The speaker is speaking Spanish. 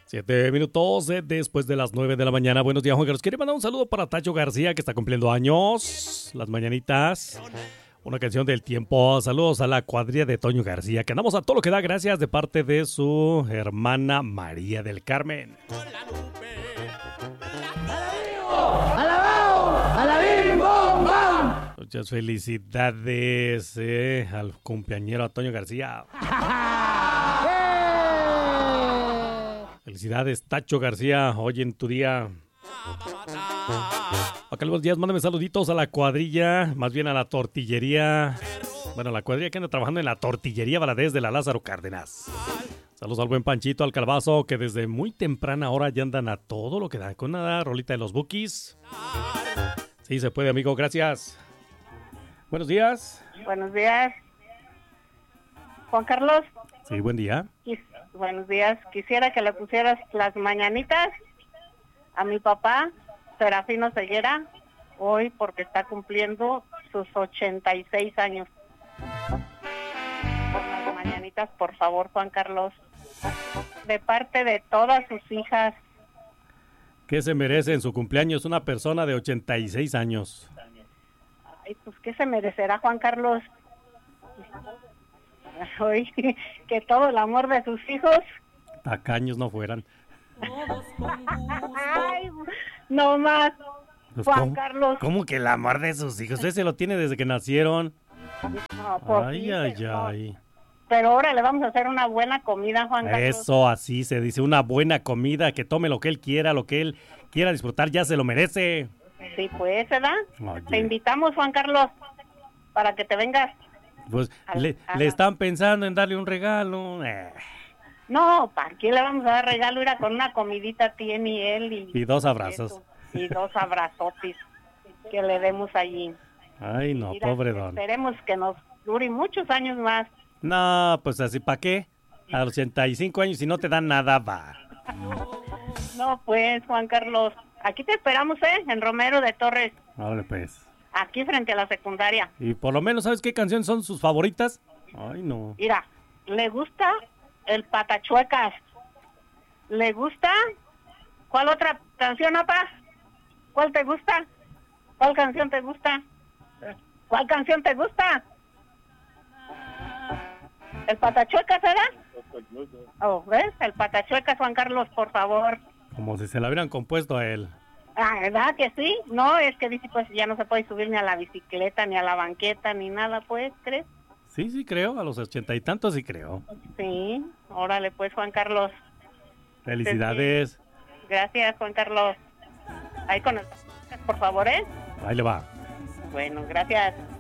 7 minutos después de las 9 de la mañana. Buenos días, Juan Carlos. Quiere mandar un saludo para Tacho García, que está cumpliendo años. Las mañanitas. Una canción del tiempo. Saludos a la cuadrilla de Toño García, que andamos a todo lo que da. Gracias de parte de su hermana María del Carmen. ¡Alabao! ¡Alabim, bom, bam! Muchas felicidades al cumpleañero Toño García. Felicidades, Tacho García, hoy en tu día. Acá los días, mándame saluditos a la cuadrilla, más bien a la tortillería. Bueno, la cuadrilla que anda trabajando en la tortillería Valadez de la Lázaro Cárdenas. Saludos al buen Panchito, al Calabazo, que desde muy temprana hora ya andan a todo lo que da. Con una rolita de los Bukis. Sí, se puede, amigo, gracias. Buenos días. Buenos días. Juan Carlos. Sí, buen día. Buenos días. Quisiera que le pusieras las mañanitas a mi papá, Serafino Ceguera, hoy porque está cumpliendo sus 86 años. Por las mañanitas, por favor, Juan Carlos. De parte de todas sus hijas. ¿Qué se merece en su cumpleaños una persona de 86 años? Ay, pues, ¿qué se merecerá, Juan Carlos? Hoy, que todo el amor de sus hijos. Tacaños no fueran. Ay, no más. Pues, Juan Carlos. ¿Cómo que el amor de sus hijos? Usted se lo tiene desde que nacieron. No, pues, Ay, sí, ay, no. ay. Pero ahora le vamos a hacer una buena comida, Juan Carlos. Eso, así se dice, una buena comida, que tome lo que él quiera disfrutar, ya se lo merece. Sí, pues, ¿verdad? Oye. Te invitamos, Juan Carlos, para que te vengas. Pues le están pensando en darle un regalo. No, ¿para qué le vamos a dar regalo? Era con una comidita tiene él y 2 abrazos. Eso, y 2 abrazotes que le demos allí. Ay, no, Mira, pobre don. Esperemos que nos dure muchos años más. No, pues así, ¿para qué? A los 85 años, si no te dan nada, va. No, pues, Juan Carlos, aquí te esperamos, en Romero de Torres. Órale, pues. Aquí frente a la secundaria. Y por lo menos, ¿sabes qué canciones son sus favoritas? Ay, no. Mira, le gusta el Patachuecas. ¿Le gusta? ¿Cuál otra canción, apa? ¿Cuál te gusta? ¿Cuál canción te gusta? ¿Cuál canción te gusta? ¿El Patachuecas, era? Oh, ¿ves? El Patachuecas, Juan Carlos, por favor. Como si se la hubieran compuesto a él. Ah, ¿verdad que sí? No, es que dice, pues ya no se puede subir ni a la bicicleta, ni a la banqueta, ni nada, pues, ¿crees? Sí, creo, a los 80 y tantos sí creo. Sí, órale, pues, Juan Carlos. Felicidades. Gracias, Juan Carlos. Ahí con el... por favor, ¿eh? Ahí le va. Bueno, gracias.